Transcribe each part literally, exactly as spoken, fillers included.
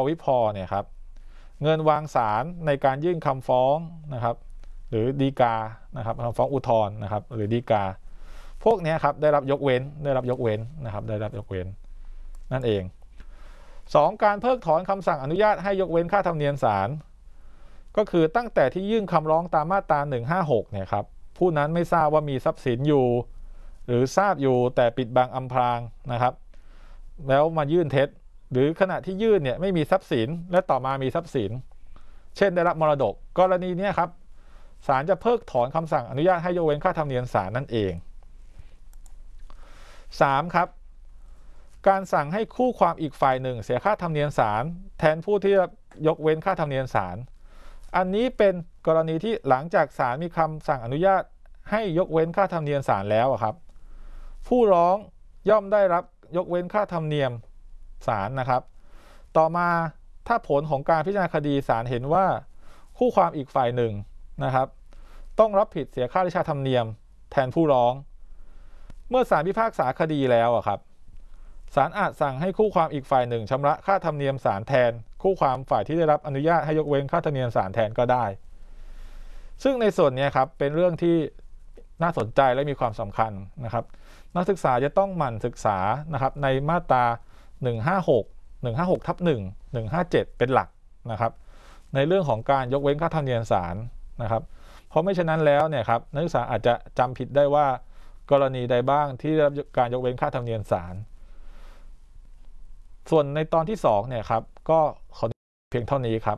วิพเนี่ยครับเงินวางศาลในการยื่นคำฟ้องนะครับหรือฎีกานะครับคำฟ้องอุทธรณ์นะครับหรือฎีกาพวกนี้ครับได้รับยกเว้นได้รับยกเว้นนะครับได้รับยกเว้นนั่นเองสองการเพิกถอนคำสั่งอนุญาตให้ยกเว้นค่าธรรมเนียมศาลก็คือตั้งแต่ที่ยื่นคำร้องตามมาตราหนึ่งห้าหกเนี่ยครับผู้นั้นไม่ทราบว่ามีทรัพย์สินอยู่หรือทราบอยู่แต่ปิดบังอำพรางนะครับแล้วมายื่นเท็จหรือขณะที่ยื่นเนี่ยไม่มีทรัพย์สินและต่อมามีทรัพย์สินเช่นได้รับมรดกกรณีนี้ครับศาลจะเพิกถอนคำสั่งอนุญาตให้ยกเว้นค่าธรรมเนียมศาลนั่นเองสามครับการสั่งให้คู่ความอีกฝ่ายหนึ่งเสียค่าธรรมเนียมศาลแทนผู้ที่ยกเว้นค่าธรรมเนียมศาลอันนี้เป็นกรณีที่หลังจากศาลมีคำสั่งอนุญาตให้ยกเว้นค่าธรรมเนียมศาลแล้วครับผู้ร้องย่อมได้รับยกเว้นค่าธรรมเนียมศาลนะครับต่อมาถ้าผลของการพิจารณาคดีศาลเห็นว่าคู่ความอีกฝ่ายหนึ่งนะครับต้องรับผิดเสียค่าราชธรรมเนียมแทนผู้ร้องเมื่อศาลพิพากษาคดีแล้วครับศาลอาจสั่งให้คู่ความอีกฝ่ายหนึ่งชำระค่าธรรมเนียมศาลแทนคู่ความฝ่ายที่ได้รับอนุญาตให้ยกเว้นค่าธรรมเนียมศาลแทนก็ได้ซึ่งในส่วนนี้ครับเป็นเรื่องที่น่าสนใจและมีความสำคัญนะครับนักศึกษาจะต้องหมั่นศึกษานะครับในมาตราหนึ่งห้าหก หนึ่งห้าหกทับหนึ่ง หนึ่งห้าเจ็ดเป็นหลักนะครับในเรื่องของการยกเว้นค่าธรรมเนียมศาลนะครับเพราะไม่ฉะนั้นแล้วเนี่ยครับนักศึกษาอาจจะจำผิดได้ว่ากรณีใดบ้างที่ได้รับการยกเว้นค่าธรรมเนียมศาลส่วนในตอนที่สองเนี่ยครับก็ขอเพียงเท่านี้ครับ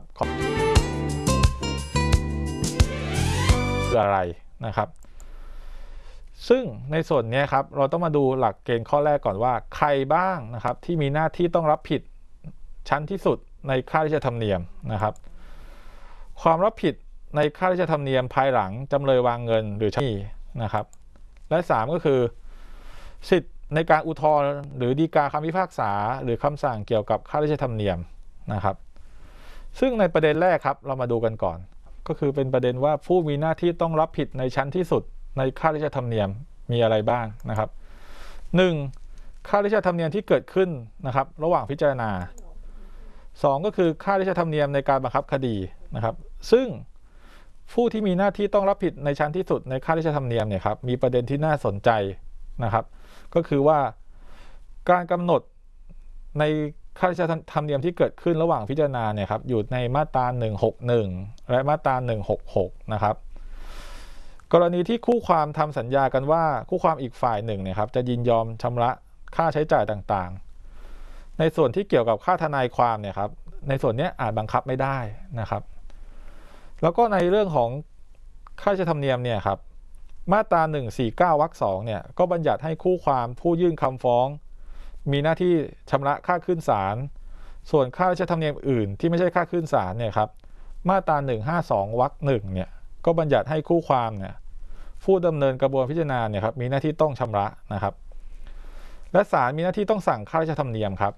คืออะไรนะครับซึ่งในส่วนนี้ครับเราต้องมาดูหลักเกณฑ์ข้อแรกก่อนว่าใครบ้างนะครับที่มีหน้าที่ต้องรับผิดชั้นที่สุดในค่าราชธรรมเนียมนะครับความรับผิดในค่าราชธรรมเนียมภายหลังจำเลยวางเงินหรือชั้นนะครับและสามก็คือสิทธิในการอุทธรณ์หรือฎีกาคำพิพากษาหรือคำสั่งเกี่ยวกับค่าราชธรรมเนียมนะครับซึ่งในประเด็นแรกครับเรามาดูกันก่อนก็คือเป็นประเด็นว่าผู้มีหน้าที่ต้องรับผิดในชั้นที่สุดในค่าราชธรรมเนียมมีอะไรบ้างนะครับหนึ่งค่าราชธรรมเนียมที่เกิดขึ้นนะครับระหว่างพิจารณาสองก็คือค่าราชธรรมเนียมในการบังคับคดีนะครับซึ่งผู้ที่มีหน้าที่ต้องรับผิดในชั้นที่สุดในค่าราชธรรมเนียมเนี่ยครับมีประเด็นที่น่าสนใจนะครับก็คือว่าการกำหนดในค่าราชธรรมเนียมที่เกิดขึ้นระหว่างพิจารณาเนี่ยครับอยู่ในมาตราหนึ่งหกหนึ่งและมาตราหนึ่งหกหกนะครับกรณีที่คู่ความทำสัญญากันว่าคู่ความอีกฝ่ายหนึ่งเนี่ยครับจะยินยอมชำระค่าใช้จ่ายต่างๆในส่วนที่เกี่ยวกับค่าทนายความเนี่ยครับในส่วนนี้อาจบังคับไม่ได้นะครับแล้วก็ในเรื่องของค่าราชธรรมเนียมเนี่ยครับมาตราหนึ่งสี่เก้าวรรคสองเนี่ยก็บัญญัติให้คู่ความผู้ยื่นคำฟ้องมีหน้าที่ชำระค่าขึ้นศาลส่วนค่าราชธรรมเนียมอื่นที่ไม่ใช่ค่าขึ้นศาลเนี่ยครับมาตราหนึ่งห้าสองวรรคหนึ่งเนี่ยก็บัญญัติให้คู่ความเนี่ยผู้ดำเนินกระบวนพิจารณาเนี่ยครับมีหน้าที่ต้องชำระนะครับและศาลมีหน้าที่ต้องสั่งค่าราชธรรมเนียมครับ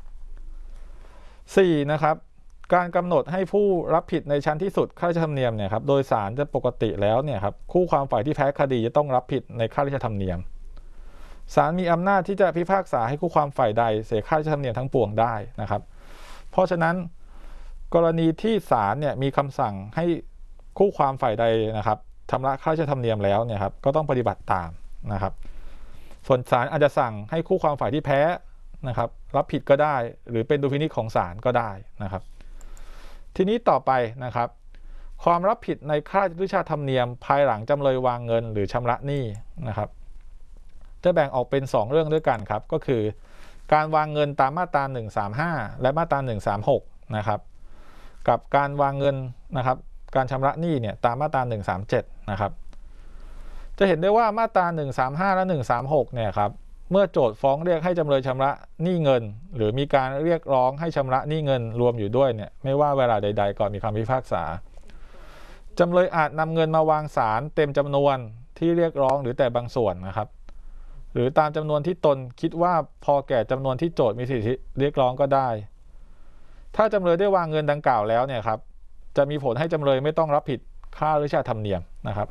สี่นะครับการกำหนดให้ผู้รับผิดในชั้นที่สุดค่าราชธรรมเนียมเนี่ยครับโดยศาลจะปกติแล้วเนี่ยครับคู่ความฝ่ายที่แพ้คดีจะต้องรับผิดในค่าราชธรรมเนียมศาลมีอำนาจที่จะพิพากษาให้คู่ความฝ่ายใดเสียค่าราชธรรมเนียมทั้งปวงได้นะครับเพราะฉะนั้นกรณีที่ศาลเนี่ยมีคำสั่งให้คู่ความฝ่ายใดนะครับชำระค่าราชธรรมเนียมแล้วเนี่ยครับก็ต้องปฏิบัติตามนะครับส่วนศาลอาจจะสั่งให้คู่ความฝ่ายที่แพ้นะครับรับผิดก็ได้หรือเป็นดุลพินิจของศาลก็ได้นะครับทีนี้ต่อไปนะครับความรับผิดในค่าราชธรรมเนียมภายหลังจำเลยวางเงินหรือชำระหนี้นะครับจะแบ่งออกเป็นสองเรื่องด้วยกันครับก็คือการวางเงินตามมาตราหนึ่งสามห้าและมาตราหนึ่งสามหกนะครับกับการวางเงินนะครับการชำระหนี้เนี่ยตามมาตราหนึ่งสามเจ็ดนะครับจะเห็นได้ว่ามาตราหนึ่งสามห้าและหนึ่งสามหกเนี่ยครับเมื่อโจทก์ฟ้องเรียกให้จำเลยชำระหนี้เงินหรือมีการเรียกร้องให้ชำระหนี้เงินรวมอยู่ด้วยเนี่ยไม่ว่าเวลาใดๆก่อนมีคำพิพากษาจำเลยอาจนำเงินมาวางศาลเต็มจำนวนที่เรียกร้องหรือแต่บางส่วนนะครับหรือตามจำนวนที่ตนคิดว่าพอแก่จำนวนที่โจทก์มีสิทธิเรียกร้องก็ได้ถ้าจำเลยได้วางเงินดังกล่าวแล้วเนี่ยครับจะมีผลให้จำเลยไม่ต้องรับผิดค่าราชธรรมเนียมนะครับ